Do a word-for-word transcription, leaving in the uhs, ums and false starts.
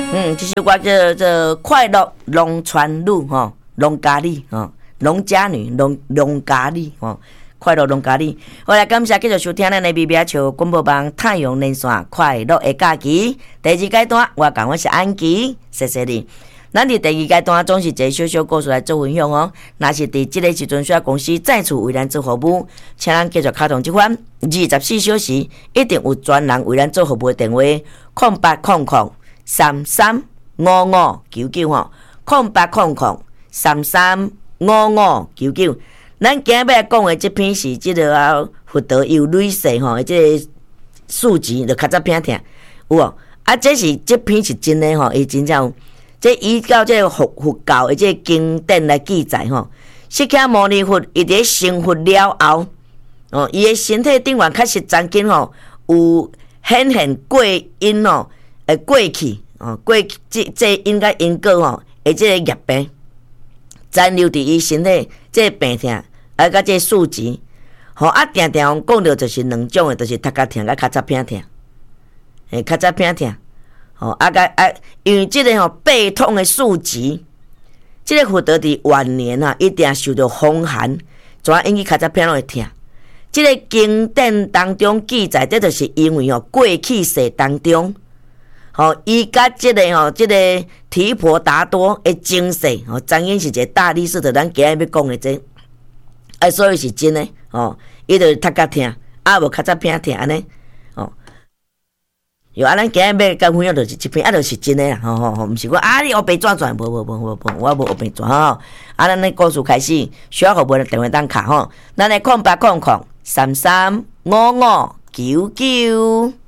嗯，其实我这这快乐农村女吼，农家女吼，农家女农农家女吼。快乐农家里，好来感谢继续收听咱的咪咪笑广播网太阳连线快乐的假期第二阶段，我讲我是安琪，谢谢你。咱伫第二阶段总是一个小小故事来做分享哦。若是伫即个时阵需要公司再次为咱做服务，请咱继续卡通即款二十四小时一定有专人为咱做服务的电话：空八空空三三五五九九吼，空八空空三三五五九九。咱今日要讲的这篇是这个啊，福德有女婿吼，这个数字就较早偏听有无？啊，这是这篇是真的吼，伊真正这依照这个佛佛教的这个经典来记载吼，释迦牟尼佛伊伫成佛了后，哦，伊的身体顶面确实曾经吼有显现过因哦，诶过去哦，过这这因甲因果吼，诶这个业病残留伫伊身体这个病痛。啊，甲这数值，吼啊，定定讲到就是两种的，就是头壳痛甲较早偏痛，诶，较早偏痛，吼啊甲啊，因为即个吼背痛的数值，即个福德伫晚年啊，一定受到风寒，怎引起较早偏会痛？即个经典当中记载，这就是因为吼过去世当中，吼伊甲即个吼即个提婆达多的前世，吼曾经是一个大力士，就咱今日要讲的这。啊，所以是真诶，哦，伊就是头壳痛，啊无较早偏痛安尼，哦，有啊，咱今日要甲分享就是一篇，啊，就是真诶啦，吼吼吼，毋是我啊，你黑白转转，无无无无无，我无黑白转吼，啊，咱咧故事开始，需要互无电话当卡吼，咱来空八空空三三五五九九。